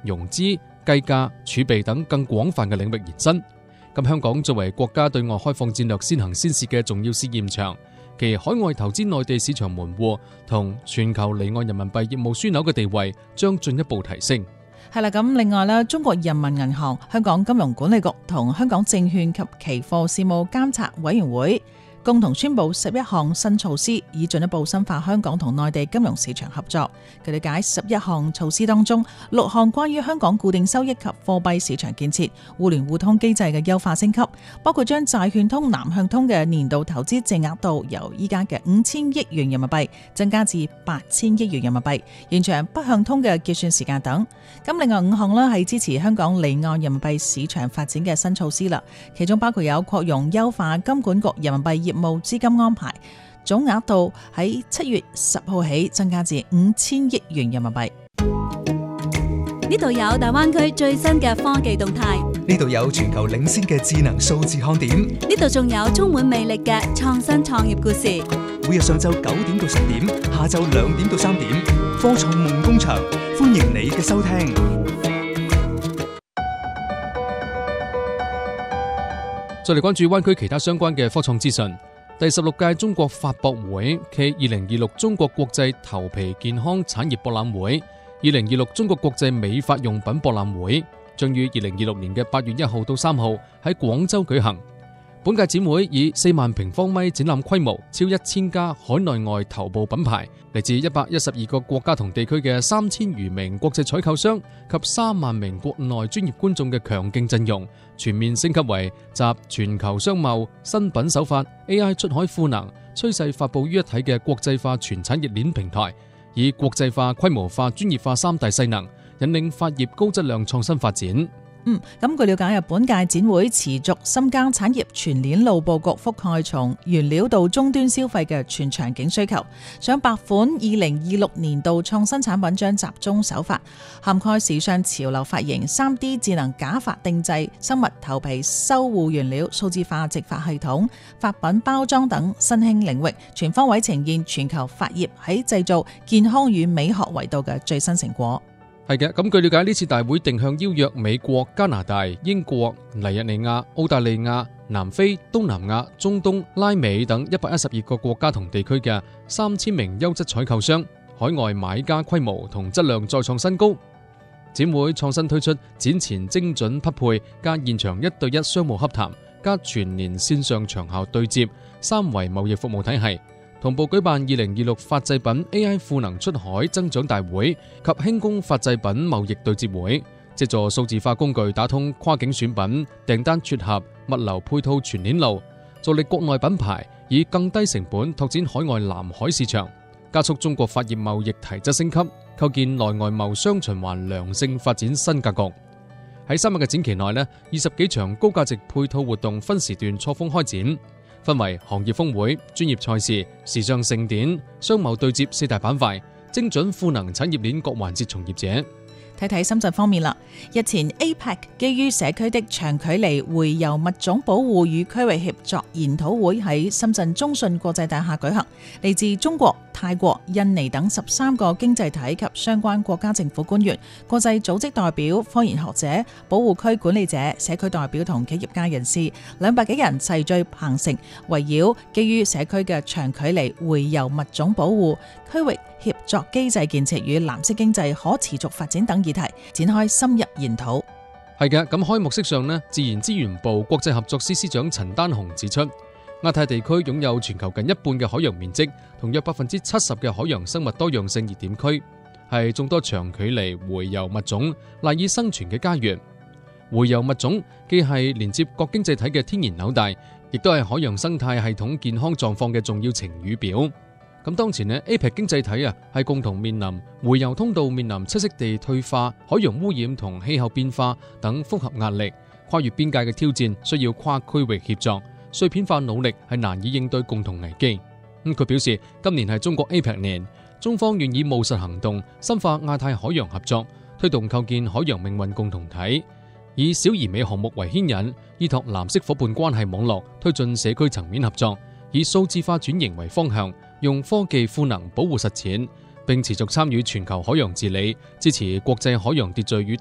融資、計價、儲備等更廣泛嘅領域延伸。咁香港作為國家對外開放戰略先行先試嘅重要試驗場，其海外投資內地市場門戶同全球離岸人民幣業務樞紐嘅地位將進一步提升。 係啦，咁另外咧，中國人民銀行、香港金融管理局同香港證券及期貨事務監察委員會共同宣布11項新措施，以進一步深化香港同內地金融市場合作。據了解，11項措施當中，6項關於香港固定收益及貨幣市場建設、互聯互通機制嘅優化升級，包括將債券通南向通嘅年度投資淨額度由依家嘅5000億元人民幣增加至8000億元人民幣，延長北向通嘅結算時間等。咁另外5項呢係支持香港離岸人民幣市場發展嘅新措施啦，其中包括有擴容優化金管局人民幣業務資金安排，總額度喺7月10號起增加至5000億元人民幣。 呢度有大灣區最新嘅科技動態， 呢度有全球領先嘅智能數字看點， 呢度仲有充滿魅力嘅創新創業故事。 每日上晝9點到10點，下晝2點到3點，科創夢工場，歡迎你嘅收聽。 再嚟關注灣區其他相關嘅科創資訊。第16屆中國法博會暨2026中國國際頭皮健康產業博覽會、2026中國國際美髮用品博覽會將於2026年嘅8月1號到3號喺廣州舉行。本屆展會以4萬平方米展覽規模，超1000家海內外頭部品牌，嚟自112個國家同地區嘅3000餘名國際採購商及3萬名國內專業觀眾嘅強勁陣容，全面升級為集全球商貿、新品手法、AI 出海賦能、趨勢發佈於一體嘅國際化全產業鏈平台，以國際化、規模化、專業化3大勢能，引領法業高質量創新發展。 咁據了解，本屆展會持續深耕產業全鏈路佈局，覆蓋從原料到終端消費嘅全場景需求。上百款2026年度創新產品將集中首發，涵蓋時尚潮流髮型、3D 智能假髮定製、生物頭皮修護原料、數字化植髮系統、髮品包裝等新興領域，全方位呈現全球髮業喺製造健康與美學維度嘅最新成果。 係嘅，咁據了解，呢次大會定向邀約美國、加拿大、英國、尼日利亞、澳大利亞、南非、東南亞、中東、拉美等112個國家同地區嘅3000名優質採購商，海外買家規模同質量再創新高。展會創新推出展前精準匹配加現場1對1商務洽談加全年線上長效對接3維貿易服務體系。同步舉辦2026髮製品 AI 賦能出海增長大會及輕工髮製品貿易對接會，藉助數字化工具打通跨境選品、訂單撮合、物流配套全鏈路，助力國內品牌以更低成本拓展海外南海市場，加速中國髮業貿易提質升級，構建內外貿雙循環良性發展新格局。喺3日嘅展期內，20幾場高價值配套活動分時段錯峰開展，分為行業峰會、專業賽事、時尚盛典、商貿對接4大板塊，精準賦能產業鏈各環節從業者。 睇睇深圳方面啦，日前 APEC 基於社區的長距離洄游物種保護與區域協作研討會喺深圳中信國際大廈舉行，嚟自中國、泰國、印尼等13個經濟體及相關國家政府官員、國際組織代表、科研學者、保護區管理者、社區代表同企業界人士200幾人齊聚鵬城，圍繞基於社區嘅長距離洄游物種保護、區域協作機制建設與藍色經濟可持續發展等議題展開深入研討。 係嘅，咁開幕式上自然資源部國際合作司司長陳丹雄指出，亞太地區擁有全球近1半嘅海洋面積同約70%嘅海洋生物多樣性熱點區，係眾多長距離洄游物種賴以生存嘅家園。洄游物種既係連接各經濟體嘅天然紐帶，亦都係海洋生態系統健康狀況嘅重要晴雨表。咁當前APEC 經濟體係共同面臨洄游通道面臨棲息地退化、海洋污染同氣候變化等複合壓力，跨越邊界嘅挑戰需要跨區域協作，碎片化努力係難以應對共同危機。佢表示，今年係中國 APEC 年，中方願以務實行動深化亞太海洋合作，推動構建海洋命運共同體，以小而美項目為牽引，依託藍色夥伴關係網絡推進社區層面合作，以數字化轉型為方向，用科技賦能保護實踐，並持續參與全球海洋治理，支持國際海洋秩序與